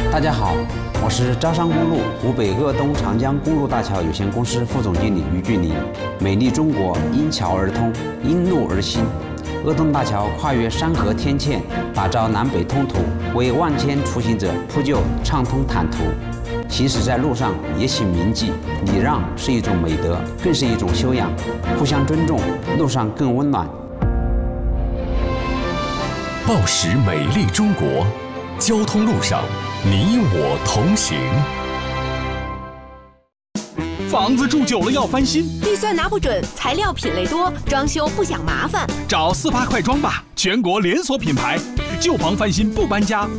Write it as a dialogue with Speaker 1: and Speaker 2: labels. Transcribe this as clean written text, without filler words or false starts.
Speaker 1: 大家好，我是招商公路湖北鄂东长江公路大桥有限公司副总经理于俊林。美丽中国因桥而通，因路而兴。鄂东大桥跨越山河天堑，打造南北通途，为万千出行者铺就畅通坦途。行驶在路上也请铭记，礼让是一种美德，更是一种修养。互相尊重，路上更温暖。
Speaker 2: 报时美丽中国，交通路上你我同行。
Speaker 3: 房子住久了要翻新，
Speaker 4: 预算拿不准，材料品类多，装修不想麻烦，
Speaker 3: 找48快装吧，全国连锁品牌，旧房翻新不搬家，